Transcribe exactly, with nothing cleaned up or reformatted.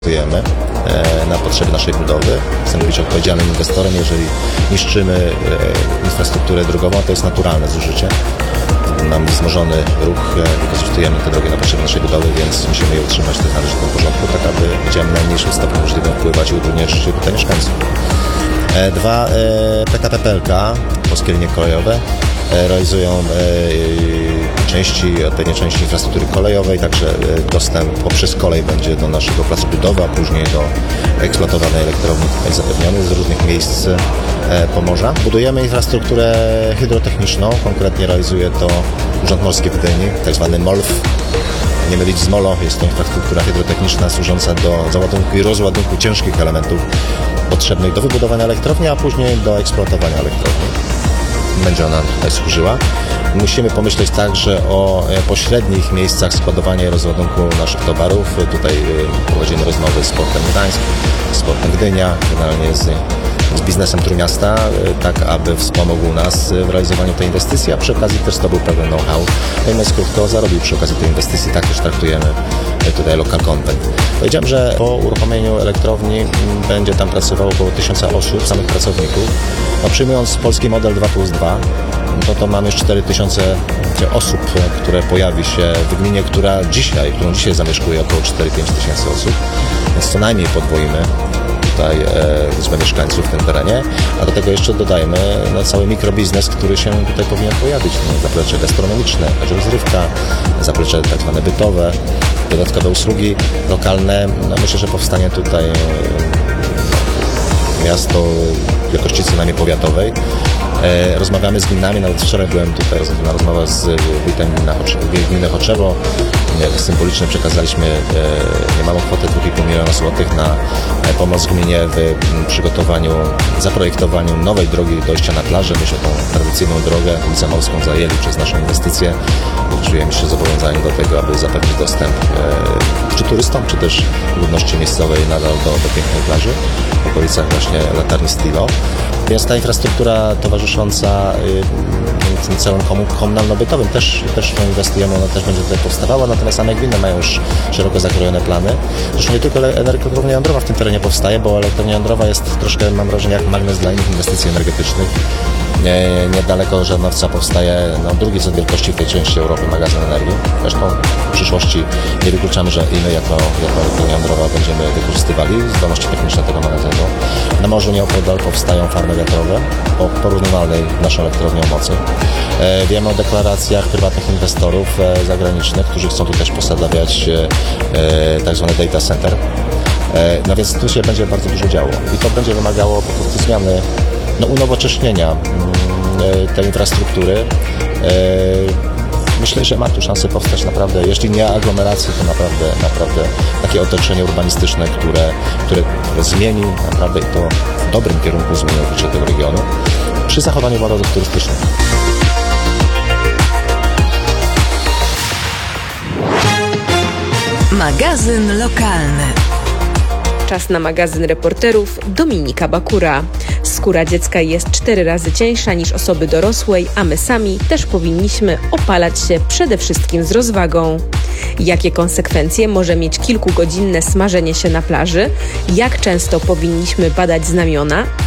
Inwestujemy na potrzeby naszej budowy. Chcemy być odpowiedzialnym inwestorem. Jeżeli niszczymy infrastrukturę drogową, to jest naturalne zużycie. Mamy wzmożony ruch, wykorzystujemy te drogi na potrzeby naszej budowy, więc musimy je utrzymać w należytym porządku, tak aby będziemy w najmniejszym stopniu możliwym wpływać i utrudniać życie tutaj mieszkańców. Dwa, P K P P L K, polskie linie kolejowe, realizują części, odpowiednie części infrastruktury kolejowej, także dostęp poprzez kolej będzie do naszego placu budowy, a później do eksploatowanej elektrowni tutaj zapewniony z różnych miejsc Pomorza. Budujemy infrastrukturę hydrotechniczną, konkretnie realizuje to Urząd Morski w Gdyni, tak zwany M O L F. Nie mylić z MOLO, jest to infrastruktura hydrotechniczna służąca do załadunku i rozładunku ciężkich elementów potrzebnych do wybudowania elektrowni, a później do eksploatowania elektrowni. Będzie ona tutaj służyła. Musimy pomyśleć także o pośrednich miejscach składowania i rozładunku naszych towarów. Tutaj prowadzimy rozmowy z Portem Gdańsk, z Portem Gdynia, generalnie z, z biznesem Trójmiasta, tak aby wspomógł nas w realizowaniu tej inwestycji, a przy okazji też zdobył pewien know-how. Mówiąc krótko, zarobił przy okazji tej inwestycji, tak też traktujemy tutaj local content. Powiedziałem, że po uruchomieniu elektrowni będzie tam pracowało około tysiąca osób, samych pracowników. No, przyjmując polski model dwa plus dwa, no to mamy już cztery tysiące osób, które pojawi się w gminie, która dzisiaj, którą dzisiaj zamieszkuje około cztery do pięciu tysięcy osób, więc co najmniej podwoimy tutaj e, liczbę mieszkańców w tym terenie, a do tego jeszcze dodajmy no, cały mikrobiznes, który się tutaj powinien pojawić, no, zaplecze gastronomiczne, także rozrywka, zaplecze tak zwane bytowe, dodatkowe usługi lokalne. No, myślę, że powstanie tutaj e, miasto wielkości co najmniej powiatowej. E, rozmawiamy z gminami, nawet wczoraj byłem tutaj na rozmowach z wójtem gminy Choczewo. Symbolicznie przekazaliśmy e, niemałą kwotę dwa i pół miliona złotych na e, pomoc gminie w m, przygotowaniu, zaprojektowaniu nowej drogi dojścia na plażę. Myśmy tą tradycyjną drogę ulicę Morską zajęli przez naszą inwestycję. Czujemy się zobowiązani do tego, aby zapewnić dostęp e, czy turystom, czy też ludności miejscowej nadal do, do pięknej plaży w okolicach właśnie latarni Stilo. Więc ta infrastruktura towarzysząca y, tym całym komunalno-bytowym też, też inwestujemy, ona też będzie tutaj powstawała, natomiast same gminy mają już szeroko zakrojone plany. Zresztą nie tylko elektrownia jądrowa w tym terenie powstaje, bo elektrownia jądrowa jest troszkę, mam wrażenie, jak magnes dla innych inwestycji energetycznych. Nie, niedaleko Żarnowca powstaje no, drugi co wielkości w tej części Europy magazyn energii. Zresztą w przyszłości nie wykluczamy, że i my jako, jako elektrownia jądrowa będziemy wykorzystywali zdolności techniczne tego magazynu. Na morzu nieopodal powstają farmy wiatrowe o porównywalnej naszą elektrownią mocy. E, wiemy o deklaracjach prywatnych inwestorów e, zagranicznych, którzy chcą tu też posadawiać e, tak zwane data center. E, no więc tu się będzie bardzo dużo działo i to będzie wymagało po prostu zmiany, no, unowocześnienia tej infrastruktury. Myślę, że ma tu szansę powstać naprawdę, jeśli nie aglomeracje, to naprawdę, naprawdę takie otoczenie urbanistyczne, które, które zmieni naprawdę i to w dobrym kierunku zmieni oblicze tego regionu, przy zachowaniu walorów turystycznych. Magazyn lokalny. Czas na magazyn reporterów Dominika Bakura. Skóra dziecka jest cztery razy cieńsza niż osoby dorosłej, a my sami też powinniśmy opalać się przede wszystkim z rozwagą. Jakie konsekwencje może mieć kilkugodzinne smażenie się na plaży? Jak często powinniśmy badać znamiona?